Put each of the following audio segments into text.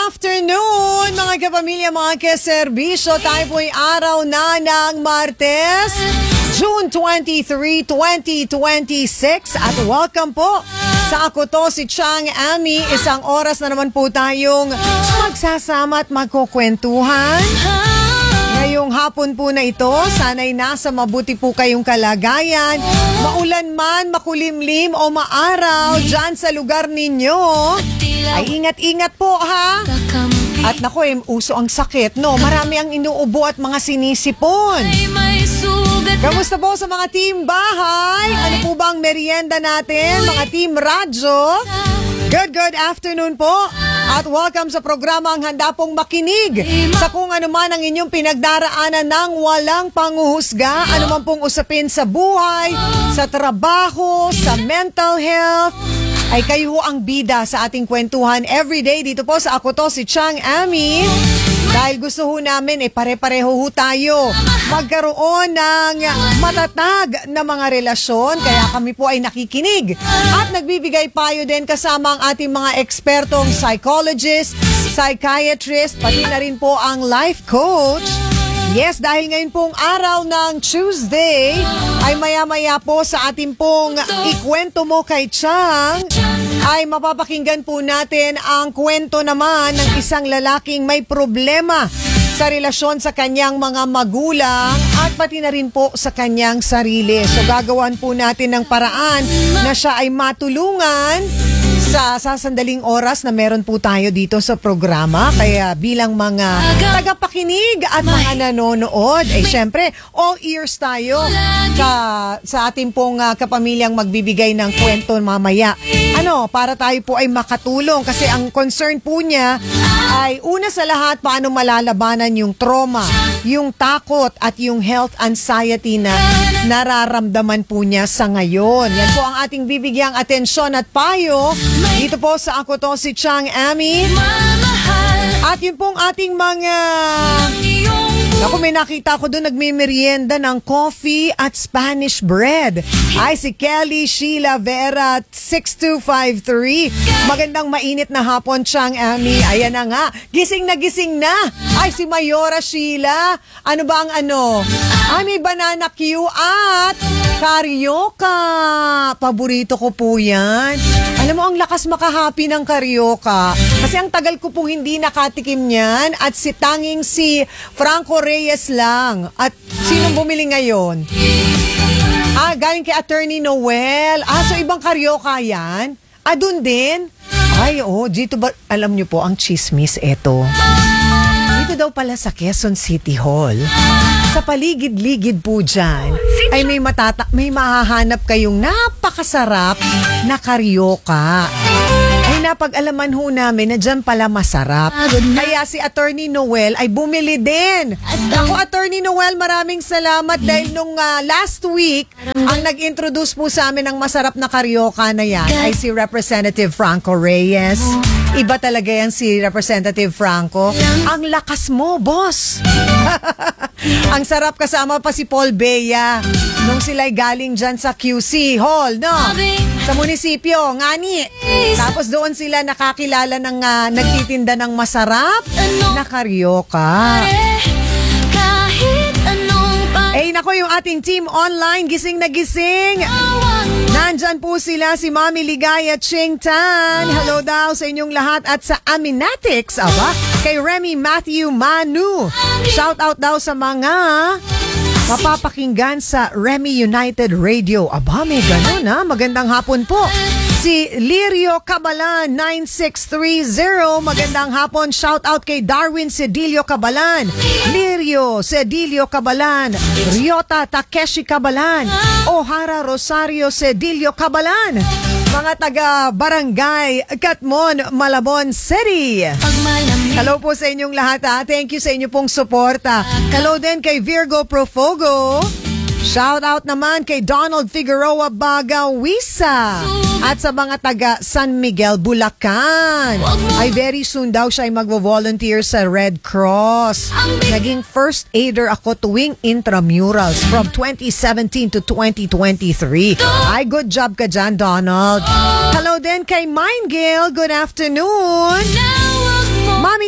afternoon, mga kapamilya, mga kaserbisyo. Tayo po'y araw na ng Martes, June 23, 2026. At welcome po sa Ako To, si Chang Ami. Isang oras na naman po tayong magsasama at magkukwentuhan. Ngayong hapon po na ito, sana'y nasa mabuti po kayong kalagayan. Maulan man, makulimlim o maaraw dyan sa lugar ninyo. Ay ingat-ingat po ha. At naku, uso ang sakit, no? Marami ang inuubo at mga sinisipon. Kamusta po sa mga team bahay? Ano po ba ang merienda natin? Mga team radyo? Good afternoon po. At welcome sa programa ang handa pong makinig sa kung ano man ang inyong pinagdaraanan ng walang panghuhusga. Ano man pong usapin sa buhay, sa trabaho, sa mental health. Ay kayo ang bida sa ating kwentuhan everyday dito po sa Ako To, si Chang Ami. Dahil gusto ho namin, pare-pareho ho tayo magkaroon ng matatag na mga relasyon. Kaya kami po ay nakikinig at nagbibigay payo din kasama ang ating mga ekspertong psychologist, psychiatrist, pati na rin po ang life coach. Yes, dahil ngayon pong araw ng Tuesday, ay maya-maya po sa ating pong ikwento mo kay Chang, ay mapapakinggan po natin ang kwento naman ng isang lalaking may problema sa relasyon sa kanyang mga magulang at pati na rin po sa kanyang sarili. So gagawan po natin ng paraan na siya ay matulungan sa sasandaling oras na meron po tayo dito sa programa. Kaya bilang mga tagapakinig at mga nanonood, syempre, all ears tayo sa ating pong kapamilyang magbibigay ng kwento mamaya. Para tayo po ay makatulong. Kasi ang concern po niya ay una sa lahat, paano malalabanan yung trauma, yung takot at yung health anxiety na nararamdaman po niya sa ngayon. Yan po ang ating bibigyang atensyon at payo dito po sa Ako To, si Chang Ami. At yun pong ating mga... Naku, may nakita ko doon nagmimerienda ng coffee at Spanish bread. Ay, si Kelly Sheila Vera 6253. Magandang mainit na hapon, Chang Ami. Ayan na nga. Gising na. Ay, si Mayora Sheila. Ano ba ang ano? May banana Q at karyoka. Paborito ko po yan. Alam mo, ang lakas makahapi ng karyoka. Kasi ang tagal ko pong hindi nakatikim niyan at tanging si Franco Reyes lang. At sinong bumili ngayon? Galing kay Attorney Noel. So ibang karyoka yan? Dun din? Dito ba, alam niyo po, ang chismis eto. Dito daw pala sa Quezon City Hall, sa paligid-ligid po dyan, ay may mahahanap kayong napakasarap na karyoka. Ay napag-alaman ho namin na dyan pala masarap. Kaya si Attorney Noel ay bumili din. Ako, Attorney Noel, maraming salamat dahil nung last week, ang nag-introduce po sa amin ng masarap na karyoka na yan ay si Representative Franco Reyes. Iba talaga yan si Representative Franco. Ang lakas mo, boss! Ang sarap, kasama pa si Paul Bea nung sila'y galing dyan sa QC Hall, no? Sa munisipyo, ngani. Tapos doon sila nakakilala ng nagtitinda ng masarap na karyoka. Nako, yung ating team online, gising na gising. Nandyan po sila, si Mami Ligaya Ching Tan. Hello daw sa inyong lahat at sa Aminatics. Kay Remy Matthew Manu. Shout out daw sa mga mapapakinggan sa Remy United Radio. May ganun Magandang hapon po. Si Lirio Cabalan 9630. Magandang hapon. Shout out kay Darwin Cedilio Cabalan, Lirio Cedilio Cabalan, Ryota Takeshi Cabalan, O'Hara Rosario Cedilio Cabalan. Mga taga Barangay Katmon, Malabon City. Hello po sa inyong lahat. Thank you sa inyo pong suporta. Hello din kay Virgo Profogo. Shout out naman kay Donald Figueroa Bagawisa. At sa mga taga San Miguel, Bulacan. Ay very soon daw siya ay magvo-volunteer sa Red Cross. Naging first aider ako tuwing intramurals from 2017 to 2023. Ay, good job ka dyan, Donald. Hello din kay Mindgale. Good afternoon. Mami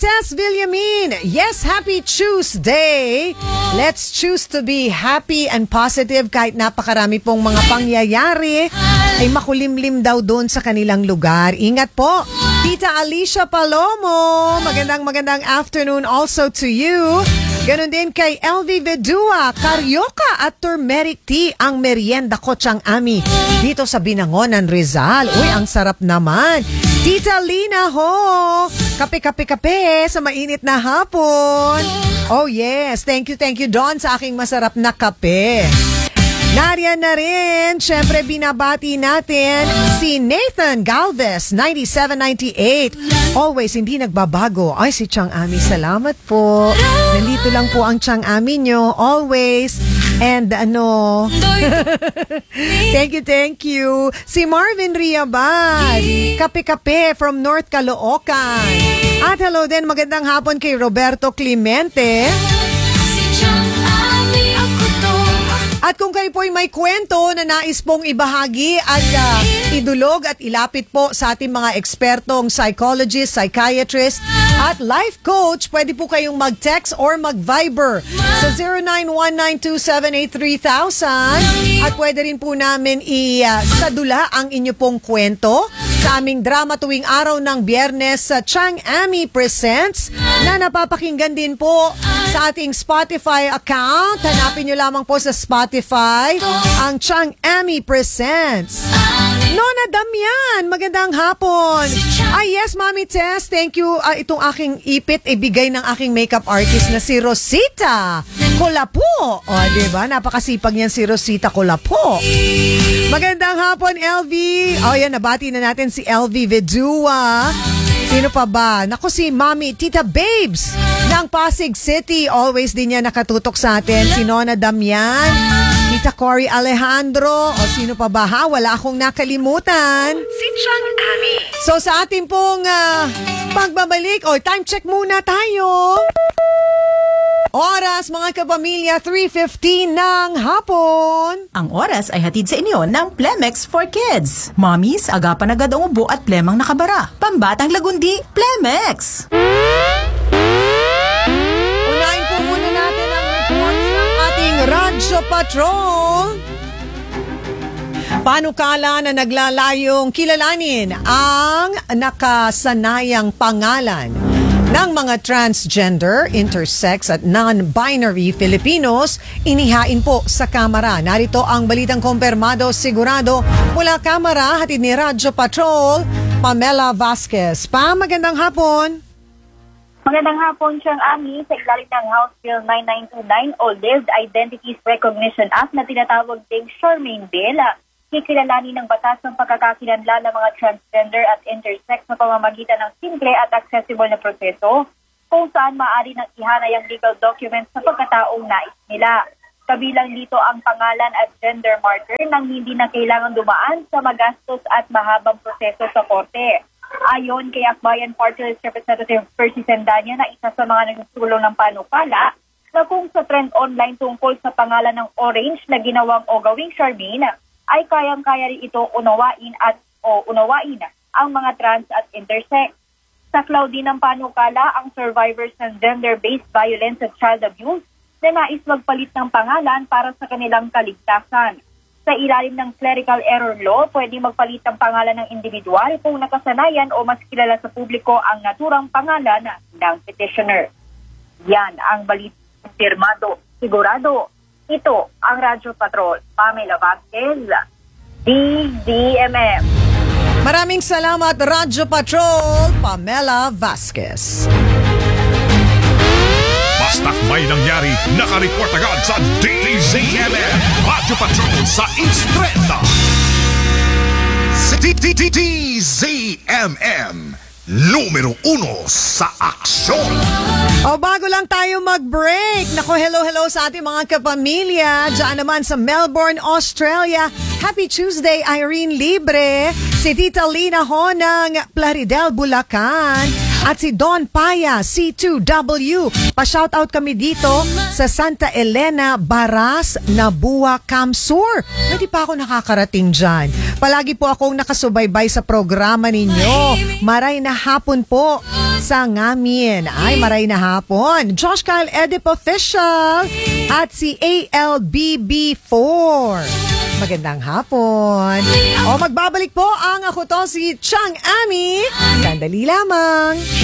Tess Villamin, yes, happy Tuesday. Let's choose to be happy and positive kahit napakarami pong mga pangyayari ay makulimlim daw doon sa kanilang lugar. Ingat po. Tita Alicia Palomo, magandang afternoon also to you. Ganon din kay LV Vedua, Carioca at Turmeric Tea ang merienda ko Chang Ami dito sa Binangonan, Rizal. Uy, ang sarap naman. Tita Lina ho, kape sa mainit na hapon. Oh yes, thank you Don sa aking masarap na kape. Nariyan na rin, syempre binabati natin si Nathan Galvez, 9798. Always, hindi nagbabago. Ay, si Chang Ami, salamat po. Nandito lang po ang Chang Ami nyo, always. And thank you. Si Marvin Riabad, kape from North Caloocan. At hello din, magandang hapon kay Roberto Clemente. At kung kayo po'y may kwento na nais pong ibahagi at idulog at ilapit po sa ating mga ekspertong psychologist, psychiatrist at life coach, pwede po kayong mag-text or mag-Viber sa 09192783,000 at pwede rin po namin isadula ang inyo pong kwento sa aming drama tuwing araw ng Biyernes sa Chang Ami Presents na napapakinggan din po sa ating Spotify account. Hanapin nyo lamang po sa Spotify ang Chang Ami Presents. Nona Damian, magandang hapon. Yes, Mami Tess, thank you. Itong aking ipit, ibigay ng aking makeup artist na si Rosita Colapo. Diba? Napakasipag niyan si Rosita Colapo. Magandang hapon, LV. Yan, nabati na natin si LV Vedua. Sino pa ba? Naku, si Mami Tita Babes ng Pasig City. Always din niya nakatutok sa atin. Si Nona Damian, Tita Cory Alejandro, o sino pa ba ha? Wala akong nakalimutan. Si Chang Ami. So sa ating pong pagbabalik, time check muna tayo. Oras mga kapamilya, 3:15 ng hapon. Ang oras ay hatid sa inyo ng Plemex for Kids. Mommies, agapan agad ang ubo at plemang nakabara. Pambatang lagundi, Plemex! Unahin po muna natin ang reports ng ating Radyo Patrol. Panukala na naglalayong kilalanin ang nakasanayang pangalan ng mga transgender, intersex at non-binary Filipinos, inihain po sa Kamara. Narito ang balitang kumpirmado sigurado mula Kamara, hatid ni Radyo Patrol, Pamela Vasquez. Magandang hapon. Magandang hapon, Chang Ami. Sa ilalim ng House Bill 9929 o Lived Identities Recognition Act na tinatawag ding Charmaine Bill, kikilalanin ng batas ng pagkakakilanlan ng mga transgender at intersex sa pamamagitan ng simple at accessible na proseso kung saan maaari nang ihanay ang legal documents sa pagkataong nais nila. Kabilang dito ang pangalan at gender marker nang hindi na kailangan dumaan sa magastos at mahabang proseso sa korte. Ayon kay Akbayan Party List Representative Percy Sendanya na isa sa mga nagsusulong ng panukala, na kung sa trend online tungkol sa pangalan ng Orange na ginawang o gawing Charmaine, ay kayang-kaya rin ito unawain ang mga trans at intersex. Saklaw din ng panukala ang survivors ng gender-based violence at child abuse na nais magpalit ng pangalan para sa kanilang kaligtasan. Sa ilalim ng clerical error law, pwedeng magpalit ng pangalan ng individual kung nakasanayan o mas kilala sa publiko ang naturang pangalan ng petitioner. Yan ang balitang firmado. Sigurado. Ito ang Radyo Patrol. Pamela Vasquez, DZMM. Maraming salamat, Radyo Patrol, Pamela Vasquez. Basta't may nangyari, nakareport agad sa DZMM. Radyo Patrol sa Instreta. DZMM, numero 1 sa aksyon. Bago lang tayo mag-break. Naku, hello sa ating mga kapamilya. Diyan naman sa Melbourne, Australia. Happy Tuesday, Irene Libre. Si Tita Lina ho ng Plaridel, Bulacan. At si Don Paya, C2W. Pa-shoutout kami dito sa Santa Elena, Baras, Nabua, Kamsur. Hindi pa ako nakakarating dyan. Palagi po akong nakasubaybay sa programa ninyo. Maray na hapon po sa ngamin. Ay, maray na hapon. Josh Kyle Edip Official at si ALBB4. Magandang hapon. O magbabalik po ang ako to si Chang Ami. Sandali lamang.